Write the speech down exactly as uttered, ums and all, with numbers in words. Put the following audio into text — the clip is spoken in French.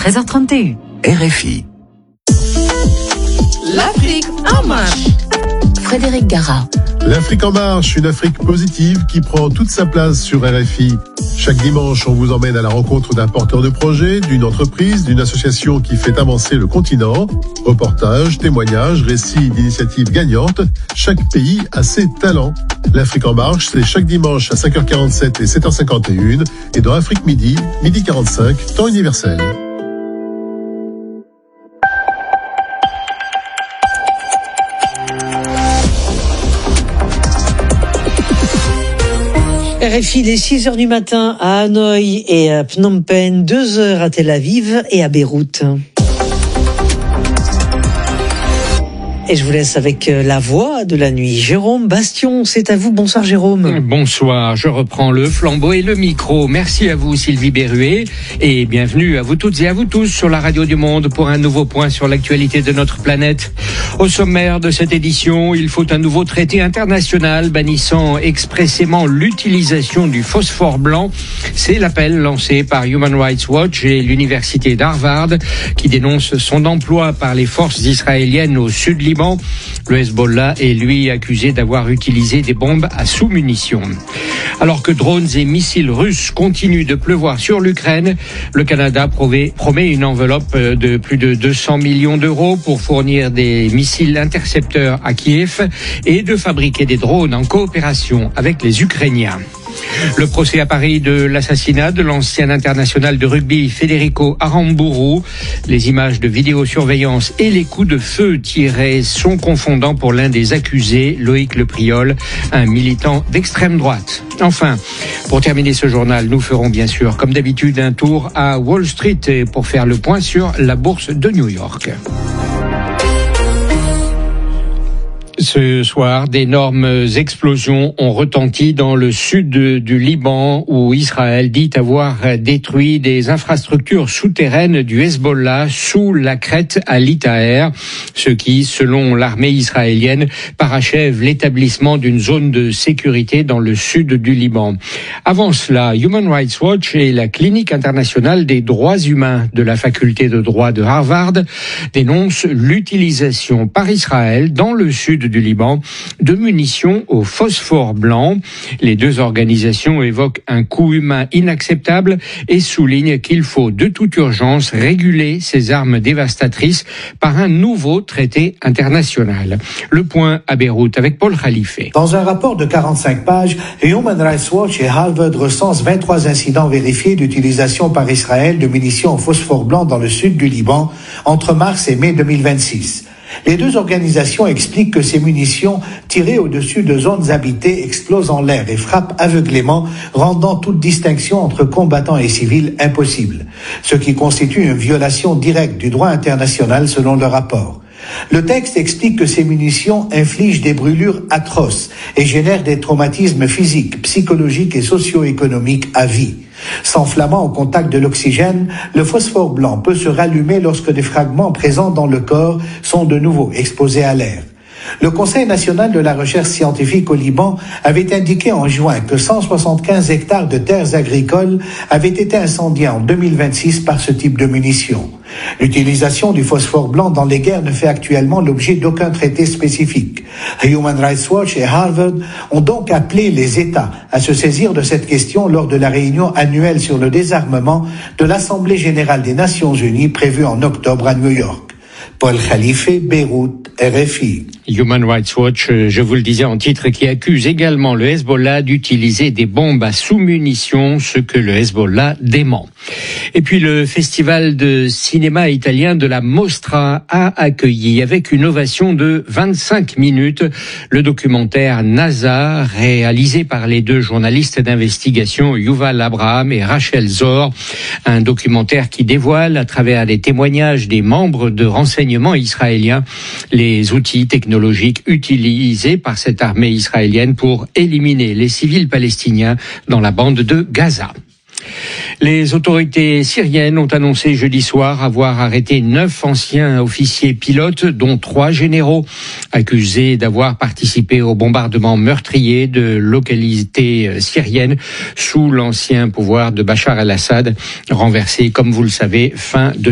treize heures trente et un. R F I. L'Afrique en marche. Frédéric Gara. L'Afrique en marche, une Afrique positive qui prend toute sa place sur R F I. Chaque dimanche, on vous emmène à la rencontre d'un porteur de projet, d'une entreprise, d'une association qui fait avancer le continent. Reportages, témoignages, récits d'initiatives gagnantes. Chaque pays a ses talents. L'Afrique en marche, c'est chaque dimanche à cinq heures quarante-sept et sept heures cinquante et un et dans Afrique Midi, midi quarante-cinq, temps universel. R F I, il est six heures du matin à Hanoï et à Phnom Penh, deux heures à Tel Aviv et à Beyrouth. Et je vous laisse avec la voix de la nuit. Jérôme Bastion, c'est à vous. Bonsoir Jérôme. Bonsoir, je reprends le flambeau et le micro. Merci à vous Sylvie Berruet et bienvenue à vous toutes et à vous tous sur la Radio du Monde pour un nouveau point sur l'actualité de notre planète. Au sommaire de cette édition, il faut un nouveau traité international bannissant expressément l'utilisation du phosphore blanc. C'est l'appel lancé par Human Rights Watch et l'université d'Harvard qui dénonce son emploi par les forces israéliennes au sud Liban. Le Hezbollah est lui accusé d'avoir utilisé des bombes à sous-munitions. Alors que drones et missiles russes continuent de pleuvoir sur l'Ukraine, le Canada promet, promet une enveloppe de plus de deux cents millions d'euros pour fournir des missiles intercepteurs à Kiev et de fabriquer des drones en coopération avec les Ukrainiens. Le procès à Paris de l'assassinat de l'ancien international de rugby Federico Aramburu. Les images de vidéosurveillance et les coups de feu tirés sont confondants pour l'un des accusés, Loïc Lepriol, un militant d'extrême droite. Enfin, pour terminer ce journal, nous ferons bien sûr, comme d'habitude, un tour à Wall Street pour faire le point sur la bourse de New York. Ce soir, d'énormes explosions ont retenti dans le sud du Liban où Israël dit avoir détruit des infrastructures souterraines du Hezbollah sous la crête à l'Itaër, ce qui, selon l'armée israélienne, parachève l'établissement d'une zone de sécurité dans le sud du Liban. Avant cela, Human Rights Watch et la Clinique internationale des droits humains de la faculté de droit de Harvard dénoncent l'utilisation par Israël dans le sud du Liban de munitions au phosphore blanc. Les deux organisations évoquent un coût humain inacceptable et soulignent qu'il faut de toute urgence réguler ces armes dévastatrices par un nouveau traité international. Le point à Beyrouth avec Paul Khalife. Dans un rapport de quarante-cinq pages, Human Rights Watch et Harvard recensent vingt-trois incidents vérifiés d'utilisation par Israël de munitions au phosphore blanc dans le sud du Liban entre mars et mai deux mille vingt-six. Les deux organisations expliquent que ces munitions tirées au-dessus de zones habitées explosent en l'air et frappent aveuglément, rendant toute distinction entre combattants et civils impossible, ce qui constitue une violation directe du droit international selon le rapport. Le texte explique que ces munitions infligent des brûlures atroces et génèrent des traumatismes physiques, psychologiques et socio-économiques à vie. S'enflammant au contact de l'oxygène, le phosphore blanc peut se rallumer lorsque des fragments présents dans le corps sont de nouveau exposés à l'air. Le Conseil national de la recherche scientifique au Liban avait indiqué en juin que cent soixante-quinze hectares de terres agricoles avaient été incendiés en deux mille vingt-six par ce type de munitions. L'utilisation du phosphore blanc dans les guerres ne fait actuellement l'objet d'aucun traité spécifique. Human Rights Watch et Harvard ont donc appelé les États à se saisir de cette question lors de la réunion annuelle sur le désarmement de l'Assemblée générale des Nations unies prévue en octobre à New York. Paul Khalife, Beyrouth, R F I. Human Rights Watch, je vous le disais en titre, qui accuse également le Hezbollah d'utiliser des bombes à sous-munitions, ce que le Hezbollah dément. Et puis le festival de cinéma italien de la Mostra a accueilli avec une ovation de vingt-cinq minutes le documentaire NASA réalisé par les deux journalistes d'investigation Yuval Abraham et Rachel Zor, un documentaire qui dévoile à travers les témoignages des membres de renseignement israéliens les outils technologiques utilisés par cette armée israélienne pour éliminer les civils palestiniens dans la bande de Gaza. Les autorités syriennes ont annoncé jeudi soir avoir arrêté neuf anciens officiers pilotes, dont trois généraux, accusés d'avoir participé au bombardement meurtrier de localités syriennes sous l'ancien pouvoir de Bachar el-Assad, renversé, comme vous le savez, fin de